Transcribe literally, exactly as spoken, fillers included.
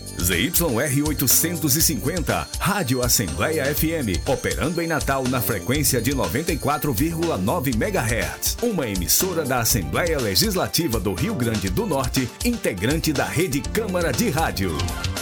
Z Y R oitocentos e cinquenta, Rádio Assembleia F M, operando em Natal na frequência de noventa e quatro vírgula nove megahertz. Uma emissora da Assembleia Legislativa do Rio Grande do Norte, integrante da Rede Câmara de Rádio.